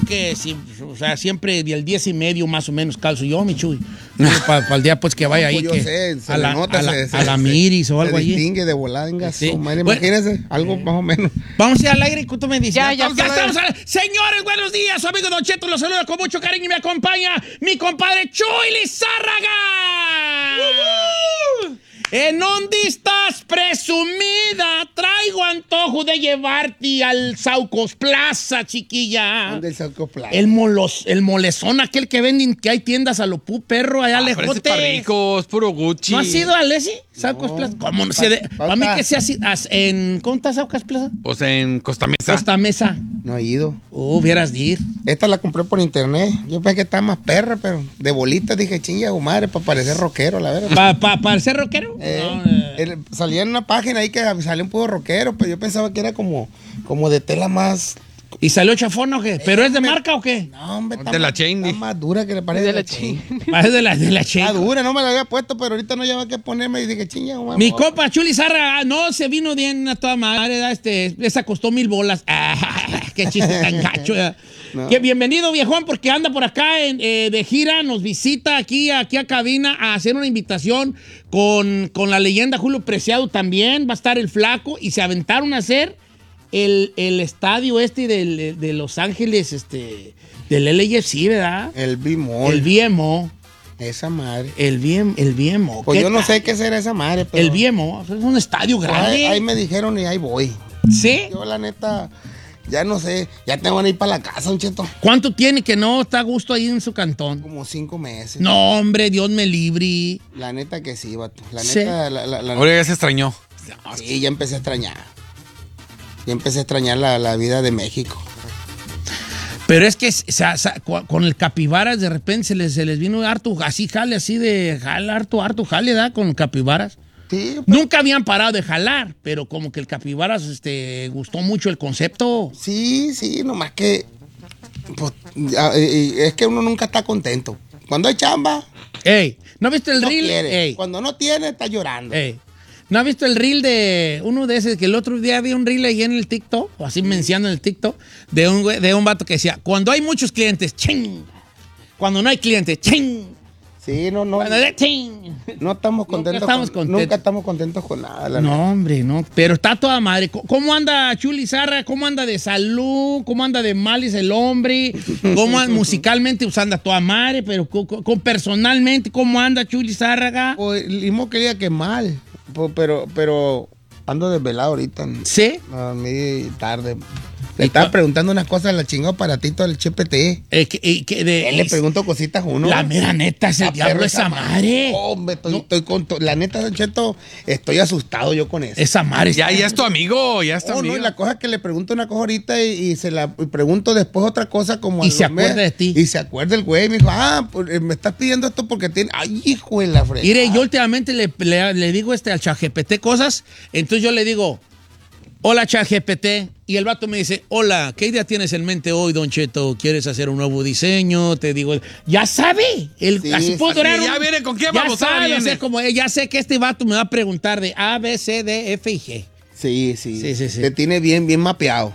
que, sí, o sea, siempre del 10:30 más o menos calzo yo, mi Chuy. Para el día, pues, que vaya ahí. Yo Que sé, a la Miris o algo allí. Se distingue de volada, venga, Sí. madre, imagínense, algo más o menos. Vamos a ir al aire y tú me dices. Ya estamos al aire. Señores, buenos días. Su amigo Don Cheto los saluda con mucho cariño y me acompaña mi compadre Chuy Lizárraga. ¿En dónde estás, presumida? Traigo antojo de llevarte al Saucos Plaza, chiquilla. ¿Dónde el Saucos Plaza? El molezón, aquel que venden, que hay tiendas a lo perro, allá Pero ese lejote. para ricos, puro Gucci. ¿No has ido al ese? Saucos Plaza. ¿Cómo no? Para mí que sea así. ¿Cómo está Saucos Plaza? Pues en Costa Mesa. Costa Mesa. No he ido. Hubieras de ir. Esta la compré por internet. Yo pensé que estaba más perra, pero de bolitas dije, chinga, madre, para parecer rockero, la verdad. ¿Para parecer rockero? Salía en una página ahí que salía un poco rockero, pero yo pensaba que era como de tela más... ¿Y salió chafón o qué? ¿Pero es de marca o qué? No, hombre, De la Chain. está más dura que le parece. De la Chain. Es de la Está Chain. dura, no me la había puesto, pero ahorita no lleva que ponerme y dije, chinga, madre. Mi copa Chuli Zarra, no, se vino bien a toda madre, esa costó 1,000 bolas. Qué chiste tan gacho. No. Que bienvenido, viejón, porque anda por acá de gira, nos visita aquí a cabina a hacer una invitación con la leyenda Julio Preciado también, va a estar el Flaco, y se aventaron a hacer el estadio de Los Ángeles, del LAFC, ¿verdad? El B-Mall. El BMO. Esa madre. El BMO. Pues yo no tal? sé qué será esa madre, pero... El BMO, es un estadio grande. Ahí me dijeron y ahí voy. ¿Sí? Yo, la neta, ya no sé. Ya tengo que ir para la casa, un cheto. ¿Cuánto tiene que no está a gusto ahí en su cantón? Como 5 meses. No, hombre, Dios me libre. La neta que sí, vato. La Sí. neta, Ahora ya se extrañó. sí, ya empecé a extrañar. Ya empecé a extrañar la vida de México. Pero es que con el Capibaras de repente se les vino harto, así jale, harto jale, ¿da? Con Capibaras. Sí, Nunca habían parado de jalar, pero como que el Capibaras gustó mucho el concepto. sí, nomás que... Pues, es que uno nunca está contento. Cuando hay chamba, Ey, ¿no has visto el no reel? quiere. Ey, Cuando no tiene, está llorando. ey. ¿No has visto el reel de uno de esos que el otro día vi un reel ahí en el TikTok, o así mencionando en el TikTok, de un vato que decía, cuando hay muchos clientes, ching. Cuando no hay clientes, ching. Sí, no. Cuando ching. No estamos contentos. Nunca estamos contentos con nada. La neta. No, hombre, no. Pero está toda madre. ¿Cómo anda Chuli Zarra? ¿Cómo anda de salud? ¿Cómo anda de males el hombre? ¿Cómo anda musicalmente? Pues anda toda madre, pero personalmente, ¿cómo anda Chuli Zárraga? Pues, Limo quería que mal. Pues, pero ando desvelado ahorita. ¿Sí? A mí tarde. Le estaba preguntando unas cosas a la chingada aparatito del ChatGPT. Él le pregunto cositas a uno. La mera neta es el La diablo perra esa madre. Hombre, estoy con la neta, Don Cheto, estoy asustado yo con eso. Esa madre. Ya es tu amigo, ya es tu amigo. No, la cosa es que le pregunto una cosa ahorita y se la pregunto después otra cosa como... Y a se los meses. acuerda de ti. Y se acuerda el güey, me dijo, pues, me estás pidiendo esto porque tiene... Ay, hijo de la fregada. Mire, yo últimamente le digo al ChatGPT cosas, entonces yo le digo, hola ChatGPT, y el vato me dice, hola, ¿qué idea tienes en mente hoy, Don Cheto? ¿Quieres hacer un nuevo diseño? Te digo, ya sabe, así puedo durar. Ya viene con qué ya vamos a sabe, ver. o sea, como ya sé que este vato me va a preguntar de A, B, C, D, F y G. Sí. Sí. Te tiene bien mapeado.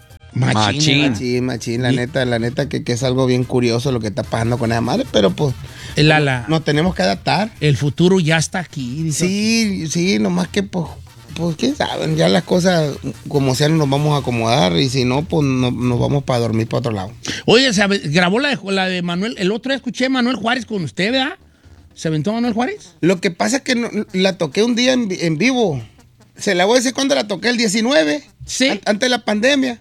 Machín. Machín, la neta que es algo bien curioso lo que está pasando con esa madre, pero pues nos tenemos que adaptar. El futuro ya está aquí. Dice. Sí, nomás que pues quién sabe, ya las cosas como sean nos vamos a acomodar y si no, pues nos vamos para dormir para otro lado. Oye, grabó la de Manuel, el otro día escuché a Manuel Juárez con usted, ¿verdad? ¿Se aventó Manuel Juárez? Lo que pasa es que la toqué un día en vivo. Se la voy a decir cuando la toqué, el 19, sí, antes de la pandemia.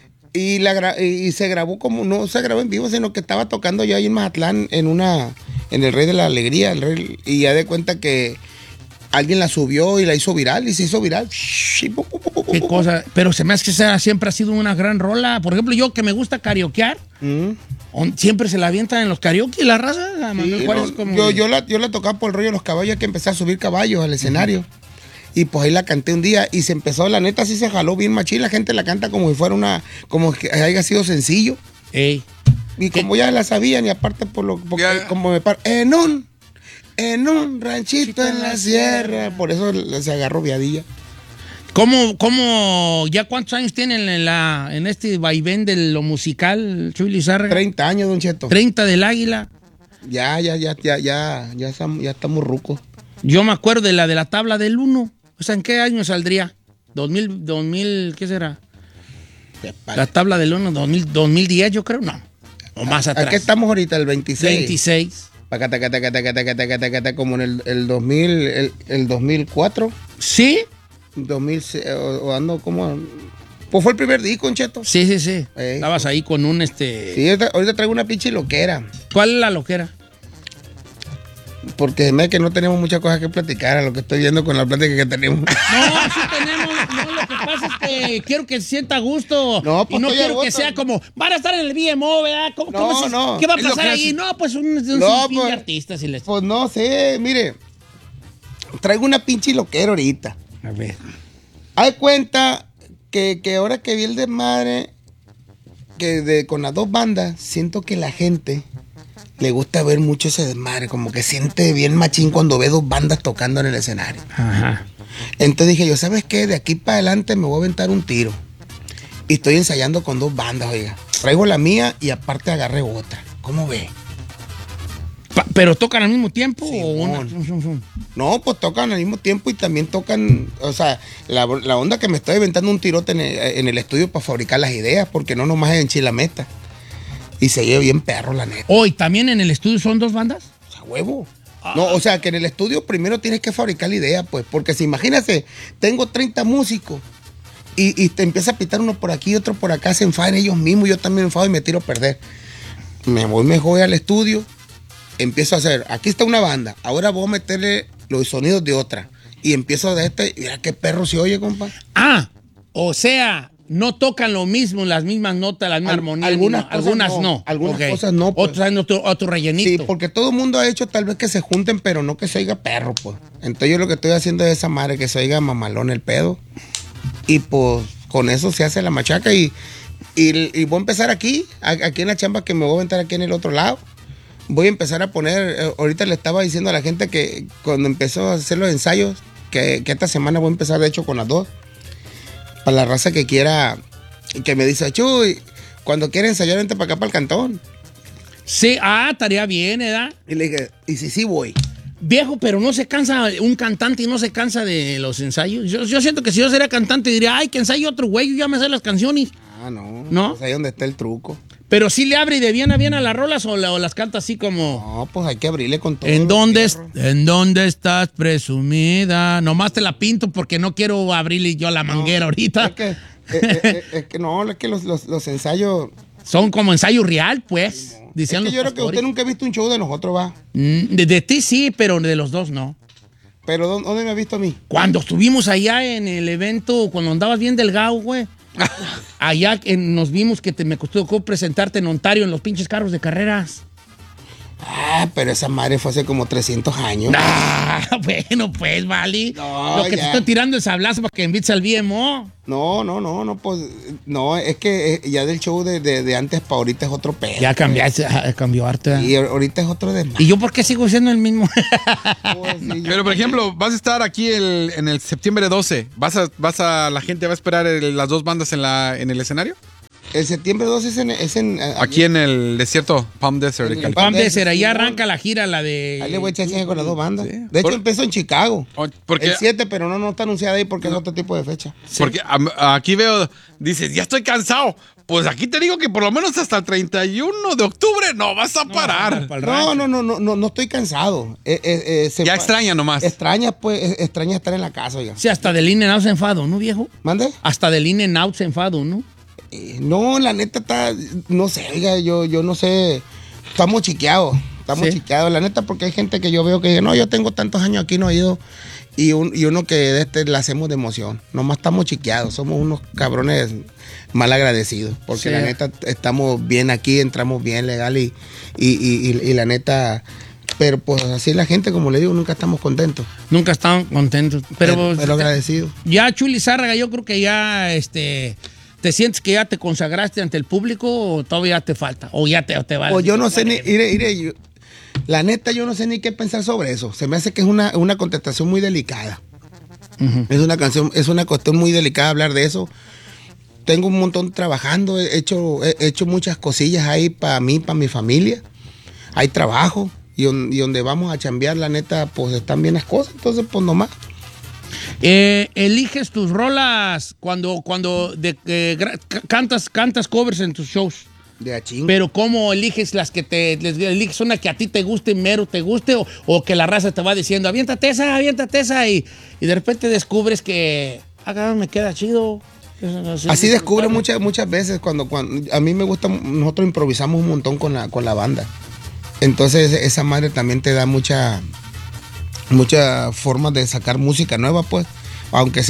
Y se grabó no se grabó en vivo, sino que estaba tocando yo ahí en Mazatlán en el Rey de la Alegría, y ya de cuenta que alguien la subió y la hizo viral y se hizo viral. Qué cosa, pero se me hace que esa siempre ha sido una gran rola. Por ejemplo, yo que me gusta karaokear, siempre se la avientan en los karaoke la raza. Manuel Juárez yo la tocaba por el rollo de los caballos, que empecé a subir caballos al escenario. Y pues ahí la canté un día y se empezó, la neta sí se jaló bien machín, la gente la canta como si fuera como que haya sido sencillo. Ey. Y como ya la sabían, y aparte como me paro, en un ranchito en la sierra, por eso se agarró viadilla. ¿Ya cuántos años tienen en este vaivén de lo musical, Chuy Lizárraga? 30 años, Don Cheto. 30 del Águila. Ya estamos rucos. Yo me acuerdo de la tabla del 1. O sea, ¿en qué año saldría? 2000, ¿qué será? La tabla del 1, 2010, yo creo, no. O más atrás. ¿A qué estamos ahorita? El 26. 26. Como en el 2000, el 2004. ¿Sí? 2006, o ando como... Pues fue el primer disco, Don Cheto. Sí. Estabas ahí con un Sí, ahorita traigo una pinche loquera. ¿Cuál es la loquera? Porque me que no tenemos muchas cosas que platicar a lo que estoy viendo con la plática que tenemos. No, sí tenemos. No, lo que pasa es que quiero que se sienta a gusto. No, pues y no estoy a quiero que gusto. sea como, van a estar en el BMO, ¿verdad? No. ¿Qué va a Es lo pasar que ahí? hace. No, pues un No, sinfín pues, de artistas. Y les... Pues no sé, mire. Traigo una pinche loquera ahorita. A ver. Hay cuenta que ahora que vi el desmadre con las dos bandas, siento que la gente le gusta ver mucho ese desmadre, como que siente bien machín cuando ve dos bandas tocando en el escenario. Ajá. Entonces dije yo, ¿sabes qué? De aquí para adelante me voy a aventar un tiro. Y estoy ensayando con dos bandas, oiga. Traigo la mía y aparte agarré otra. ¿Cómo ve? ¿Pero tocan al mismo tiempo Sí, o una? No, pues tocan al mismo tiempo y también tocan, o sea, la onda que me estoy inventando un tirote en el estudio para fabricar las ideas, porque no nomás es en Chilameta. Y se lleva bien perro, la neta. ¿Hoy también en el estudio son dos bandas? O sea, huevo. No, o sea, que en el estudio primero tienes que fabricar la idea, pues, porque si imagínate, tengo 30 músicos y te empieza a pitar uno por aquí, otro por acá, se enfadan ellos mismos, yo también me enfado y me tiro a perder. Me voy mejor al estudio. Empiezo a hacer, aquí está una banda, ahora voy a meterle los sonidos de otra. Y empiezo de y mira qué perro se oye, compa. O sea, no tocan lo mismo, las mismas notas, la misma armonía. Algunas no. Algunas Ok. cosas no. Pues. Otras en otro rellenito. Sí, porque todo el mundo ha hecho tal vez que se junten, pero no que se oiga perro, pues. Entonces yo lo que estoy haciendo es esa madre, que se oiga mamalón el pedo. Y pues con eso se hace la machaca y voy a empezar aquí en la chamba que me voy a aventar aquí en el otro lado. Voy a empezar a poner, ahorita le estaba diciendo a la gente que cuando empezó a hacer los ensayos, que esta semana voy a empezar de hecho con las dos. Para la raza que quiera, que me dice, Chuy, cuando quiera ensayar, vente para acá para el cantón. Sí, estaría bien, ¿verdad? Y le dije, y sí voy. Viejo, pero no se cansa un cantante y no se cansa de los ensayos. Yo siento que si yo sería cantante diría, ay, que ensaye otro güey, yo ya me sé las canciones. Ah, no. ¿No? Pues ahí donde está el truco. Pero sí le abre de bien a bien a las rolas o las canta así como... No, pues hay que abrirle con todo. ¿En dónde estás presumida? Nomás te la pinto porque no quiero abrirle yo la manguera ahorita. Es que los ensayos... Son como ensayo real, pues. No. Dicen Es que yo los creo que usted nunca ha visto un show de nosotros, va. De ti sí, pero de los dos no. Pero ¿dónde me ha visto a mí? Cuando estuvimos allá en el evento, cuando andabas bien delgado, güey. Allá nos vimos que me costó presentarte en Ontario en los pinches carros de carreras. Ah, pero esa madre fue hace como 300 años. Bueno, pues, vale. No, Lo que ya. te estoy tirando el sablazo para que invites al BMO. No, pues, no, es que ya del show de antes para ahorita es otro pedo. Ya cambió arte. Y ahorita es otro desmadre. ¿Y yo por qué sigo siendo el mismo? Pues, sí, yo- Pero, por ejemplo, vas a estar aquí en el septiembre 12. La gente va a esperar las dos bandas en el escenario? El septiembre 12 es en Aquí en el desierto, Palm Desert. de En el California. Pam de ser, ahí Simón. arranca la gira, la de... Ahí le voy a echar con las dos bandas. Sí. De hecho, Por- empezó en Chicago. Porque, El 7, pero no está anunciada ahí porque es otro tipo de fecha. porque aquí veo, dices, ya estoy cansado. Pues aquí te digo que por lo menos hasta el 31 de octubre no vas a parar. No estoy cansado. Ya extraña nomás. Extraña estar en la casa, oiga. Sí, hasta del In-N-Out se enfado, ¿no, viejo? ¿Mande? Hasta del In-N-Out se enfado, ¿no? No, la neta está, no sé, oiga, yo no sé. Estamos chiqueados, Sí. la neta, porque hay gente que yo veo que dice, no, yo tengo tantos años aquí, no he ido. Y uno que la hacemos de emoción. Nomás estamos chiqueados, somos unos cabrones mal agradecidos. Porque Sí. la neta estamos bien aquí, entramos bien legal y la neta. Pero pues así la gente, como le digo, nunca estamos contentos. Nunca estaban contentos. Pero agradecidos. ya, Chuy Lizárraga, yo creo que ya, ¿te sientes que ya te consagraste ante el público o todavía te falta? O ya te va. O yo no sé ni, la neta yo no sé ni qué pensar sobre eso. Se me hace que es una contestación muy delicada. Es una canción, es una cuestión muy delicada hablar de eso. Tengo un montón trabajando, he hecho muchas cosillas ahí para mí, para mi familia. Hay trabajo y donde vamos a chambear, la neta, pues están bien las cosas, entonces pues nomás. ¿Eliges tus rolas cuando cantas covers en tus shows? De a chingo. Pero ¿cómo eliges las que eliges una que a ti te guste, mero te guste, o que la raza te va diciendo, aviéntate esa, y de repente descubres que, me queda chido? Así descubre muchas veces cuando a mí me gusta, nosotros improvisamos un montón con la banda. Entonces esa madre también te da mucha forma de sacar música nueva, pues. Aunque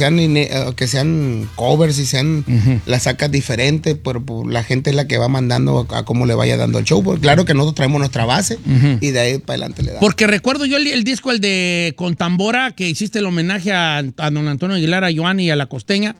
sean covers y sean, las sacas diferentes, pero la gente es la que va mandando a cómo le vaya dando el show. Porque claro que nosotros traemos nuestra base y de ahí para adelante le damos. Porque recuerdo yo el disco, el de Con Tambora, que hiciste el homenaje a don Antonio Aguilar, a Joan y a La Costeña.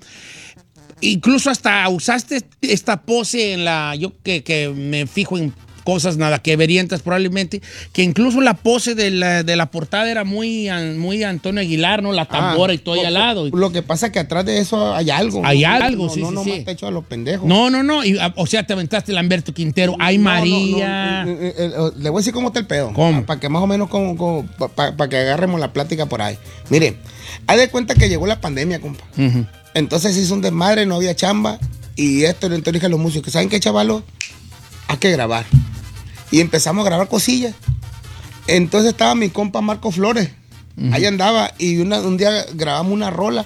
Incluso hasta usaste esta pose yo que me fijo en cosas nada que verientas probablemente, que incluso la pose de la portada era muy Antonio Aguilar, ¿no? La tambora y todo ahí al lado. Lo que pasa es que atrás de eso hay algo. Hay algo, sí. No, te echo a los pendejos. No. O sea, te aventaste Lamberto Quintero. Ay, María. Le voy a decir cómo está el pedo. ¿Cómo? Para que más o menos, para que agarremos la plática por ahí. Mire, haz de cuenta que llegó la pandemia, compa. Entonces hizo un desmadre, no había chamba. Y entonces dije a los músicos, ¿saben qué, chavalos? Hay que grabar. Y empezamos a grabar cosillas. Entonces estaba mi compa Marco Flores. Ahí andaba. Y un día grabamos una rola.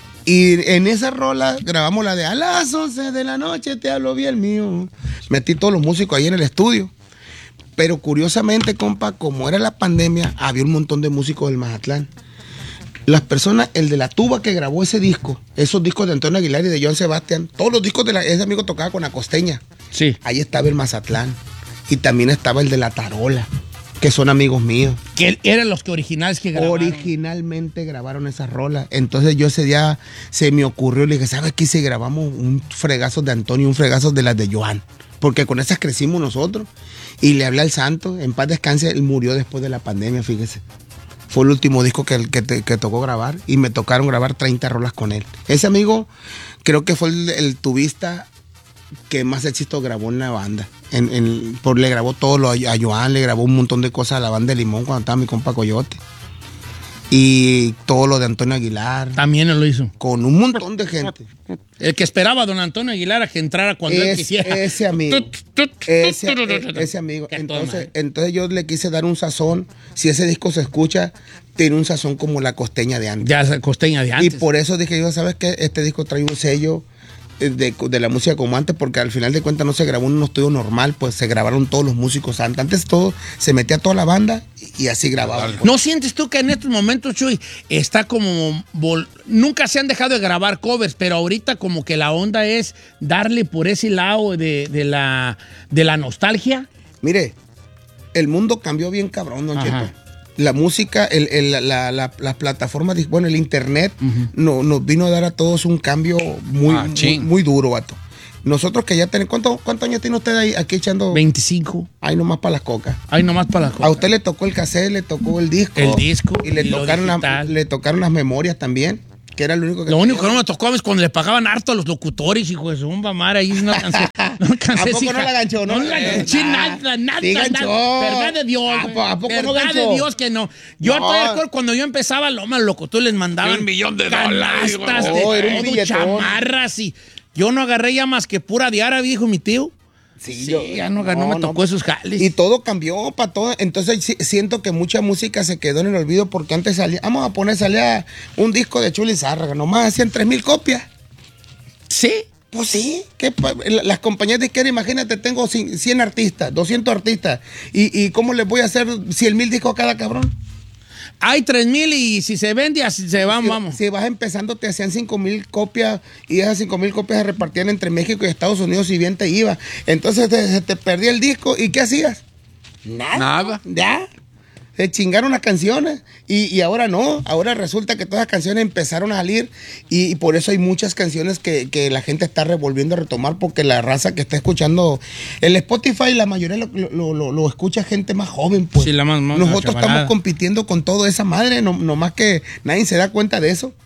Y en esa rola grabamos la de a las 11 de la noche te hablo bien mío. Metí todos los músicos ahí en el estudio. Pero curiosamente, compa, como era la pandemia, había un montón de músicos del Mazatlán. Las personas, el de la tuba que grabó ese disco, esos discos de Antonio Aguilar y de Joan Sebastián, todos los discos ese amigo tocaba con La Costeña. Sí. Ahí estaba el Mazatlán. Y también estaba el de La Tarola, que son amigos míos. Que eran los que originales que grabaron. Originalmente grabaron esas rolas. Entonces yo ese día se me ocurrió, le dije, ¿sabes qué? Si grabamos un fregazo de Antonio, un fregazo de las de Joan. Porque con esas crecimos nosotros. Y le hablé al santo, en paz descanse, él murió después de la pandemia, fíjese. Fue el último disco que tocó grabar y me tocaron grabar 30 rolas con él. Ese amigo creo que fue el tubista que más éxito grabó en la banda. Le grabó todo a Joan, le grabó un montón de cosas a la banda de Limón cuando estaba mi compa Coyote. Y todo lo de Antonio Aguilar. También él lo hizo. Con un montón de gente. El que esperaba a don Antonio Aguilar a que entrara cuando él quisiera. Ese amigo. Ese amigo. Entonces yo le quise dar un sazón. Si ese disco se escucha, tiene un sazón como La Costeña de antes. Ya, La Costeña de antes. Y por eso dije yo, ¿sabes qué? Este disco trae un sello de la música como antes, porque al final de cuentas no se grabó en un estudio normal, pues se grabaron todos los músicos antes. Antes todo, se metía toda la banda y así grababan. ¿No sientes tú que en estos momentos, Chuy, está como... nunca se han dejado de grabar covers, pero ahorita como que la onda es darle por ese lado de la nostalgia? Mire, el mundo cambió bien cabrón, don Cheto. La música, las plataformas, bueno, el internet nos vino a dar a todos un cambio muy duro, vato. Nosotros que ya tenemos, ¿cuántos años tiene usted ahí aquí echando? 25. Ahí nomás para las cocas. A usted le tocó el cassette, le tocó el disco. Y le tocaron las memorias también. Que era lo único que no me tocó es cuando le pagaban harto a los locutores, hijo de su madre, ahí no alcancé. ¿A poco no la ganchó? No la ganché nada. Verdad de Dios. ¿A poco no ganchó? Verdad de Dios que no. Yo todavía recuerdo cuando yo empezaba, los locutores les mandaban $1,000,000. Canastas de chamarras y yo no agarré ya más que pura diaria, dijo mi tío. Sí, ya no me tocó esos jales. Y todo cambió para todo. Entonces siento que mucha música se quedó en el olvido porque antes salía un disco de Chuli Zárraga, nomás hacían 3,000 copias. ¿Sí? Pues sí, las compañías de izquierda, imagínate, tengo 100 artistas, 200 artistas, y ¿cómo les voy a hacer 100,000 discos a cada cabrón? Hay 3,000 y si se vende, así se van, vamos. Si vas empezando, te hacían 5,000 copias y esas 5,000 copias se repartían entre México y Estados Unidos y bien te iba. Entonces se te perdía el disco y ¿qué hacías? Nada. Ya. Se chingaron las canciones y ahora no. Ahora resulta que todas las canciones empezaron a salir y por eso hay muchas canciones que la gente está revolviendo a retomar porque la raza que está escuchando el Spotify, la mayoría lo escucha gente más joven, pues. Sí, nosotros estamos compitiendo con toda esa madre, no más que nadie se da cuenta de eso.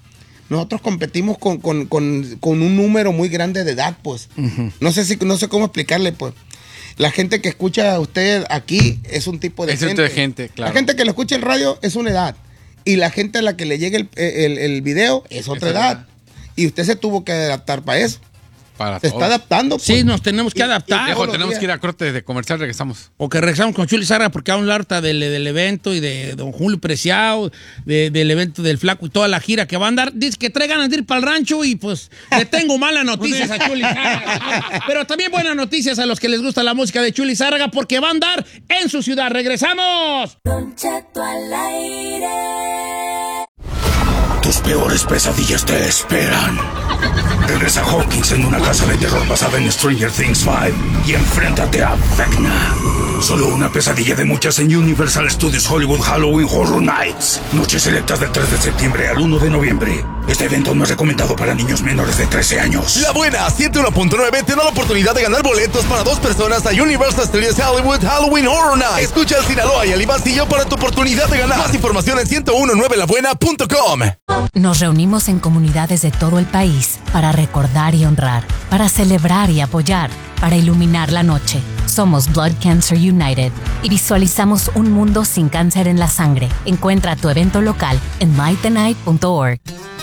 nosotros competimos con un número muy grande de edad, pues. No sé cómo explicarle, pues. La gente que escucha a usted aquí es un tipo de Es gente. de gente, claro. La gente que lo escucha en radio es una edad. Y la gente a la que le llegue el video es otra edad. Y usted se tuvo que adaptar para eso. Se está adaptando. Pues. Sí, nos tenemos que adaptar. Viejo, tenemos que ir a corte de comercial, regresamos. O que regresamos con Chuy Lizárraga porque vamos a hablar ahorita del evento y de don Julio Preciado, del evento del Flaco y toda la gira que va a andar. Dice que trae ganas de ir para el rancho y pues le tengo malas noticias a Chuy Lizárraga. Pero también buenas noticias a los que les gusta la música de Chuy Lizárraga porque va a andar en su ciudad. ¡Regresamos! Don Cheto al aire. Tus peores pesadillas te esperan. Regresa Hawkins en una casa de terror basada en Stranger Things 5 y enfréntate a Vecna. Solo una pesadilla de muchas en Universal Studios Hollywood Halloween Horror Nights. Noches selectas del 3 de septiembre al 1 de noviembre. Este evento no es recomendado para niños menores de 13 años. La Buena 101.9 te da la oportunidad de ganar boletos para 2 personas a Universal Studios Hollywood Halloween Horror Nights. Escucha al Sinaloa y al Ibancillo para tu oportunidad de ganar. Más información en 1019labuena.com. Nos reunimos en comunidades de todo el país para recordar y honrar, para celebrar y apoyar, para iluminar la noche. Somos Blood Cancer United y visualizamos un mundo sin cáncer en la sangre. Encuentra tu evento local en lighttenight.org.